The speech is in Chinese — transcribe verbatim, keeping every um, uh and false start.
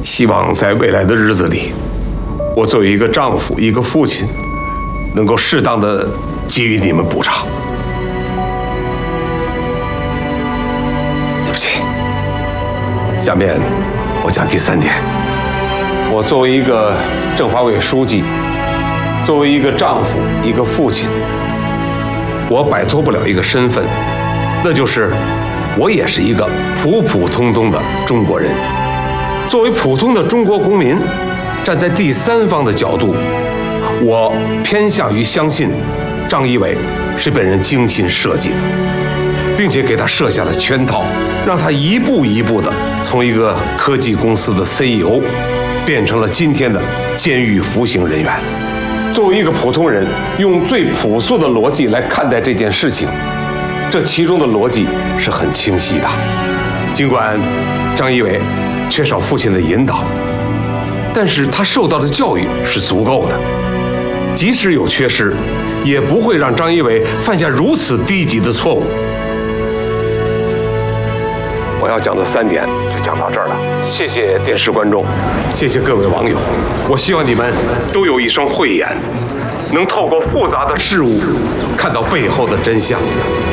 希望在未来的日子里，我作为一个丈夫、一个父亲，能够适当的给予你们补偿。对不起，下面我讲第三点。我作为一个政法委书记，作为一个丈夫、一个父亲，我摆脱不了一个身份，那就是我也是一个普普通通的中国人。作为普通的中国公民，站在第三方的角度，我偏向于相信张一伟是被人精心设计的，并且给他设下了圈套，让他一步一步的从一个科技公司的 C E O 变成了今天的监狱服刑人员。作为一个普通人，用最朴素的逻辑来看待这件事情，这其中的逻辑是很清晰的。尽管张一伟缺少父亲的引导，但是他受到的教育是足够的，即使有缺失，也不会让张一伟犯下如此低级的错误。我要讲的三点就讲到这儿了，谢谢电视观众，谢谢各位网友。我希望你们都有一双慧眼，能透过复杂的事物看到背后的真相。